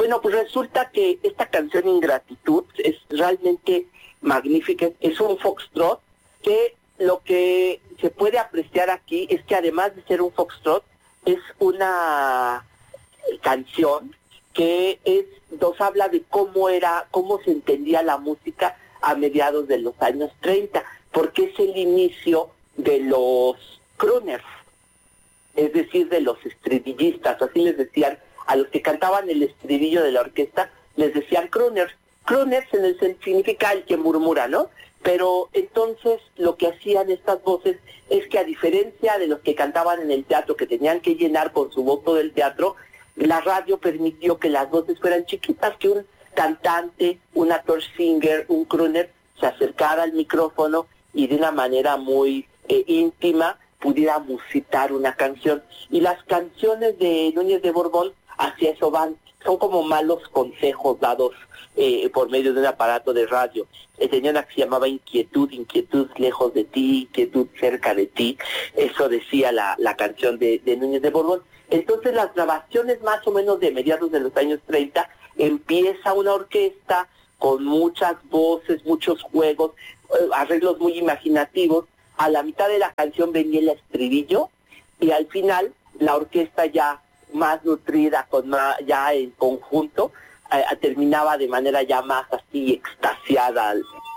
Bueno, pues resulta que esta canción Ingratitud es realmente magnífica. Es un foxtrot que lo que se puede apreciar aquí es que además de ser un foxtrot, es una canción que nos habla de cómo se entendía la música a mediados de los años 30, porque es el inicio de los crooners, es decir, de los estribillistas, así les decían a los que cantaban el estribillo de la orquesta, les decían crooners. Crooners significa el que murmura, ¿no? Pero entonces lo que hacían estas voces es que, a diferencia de los que cantaban en el teatro, que tenían que llenar con su voz todo el teatro, la radio permitió que las voces fueran chiquitas, que un cantante, un actor singer, un crooner se acercara al micrófono y de una manera muy íntima pudiera musitar una canción. Y las canciones de Núñez de Borbón hacia eso van, son como malos consejos dados por medio de un aparato de radio. Tenía una que se llamaba Inquietud, inquietud lejos de ti, inquietud cerca de ti. Eso decía la canción de Núñez de Borbón. Entonces las grabaciones más o menos de mediados de los años 30, empieza una orquesta con muchas voces, muchos juegos, arreglos muy imaginativos. A la mitad de la canción venía el estribillo y al final la orquesta ya más nutrida, ya en conjunto, terminaba de manera ya más así extasiada